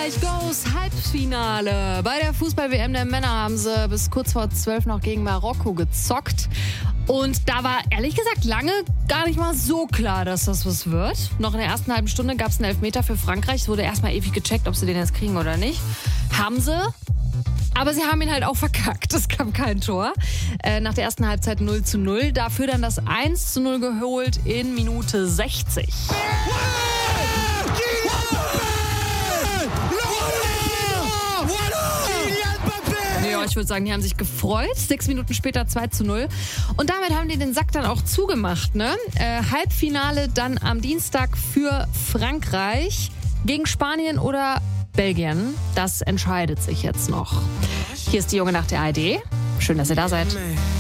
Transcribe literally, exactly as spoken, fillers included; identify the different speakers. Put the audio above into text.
Speaker 1: Frankreich goes Halbfinale. Bei der Fußball-W M der Männer haben sie bis kurz vor zwölf noch gegen Marokko gezockt. Und da war ehrlich gesagt lange gar nicht mal so klar, dass das was wird. Noch in der ersten halben Stunde gab es einen Elfmeter für Frankreich. Es wurde erstmal ewig gecheckt, ob sie den jetzt kriegen oder nicht. Haben sie. Aber sie haben ihn halt auch verkackt. Es kam kein Tor. Äh, nach der ersten Halbzeit null zu null. Dafür dann das eins zu null geholt in Minute sechzig. Ja, ich würde sagen, die haben sich gefreut. Sechs Minuten später zwei zu null. Und damit haben die den Sack dann auch zugemacht. Ne? Äh, Halbfinale dann am Dienstag für Frankreich gegen Spanien oder Belgien. Das entscheidet sich jetzt noch. Hier ist die Junge nach der A R D. Schön, dass ihr da seid.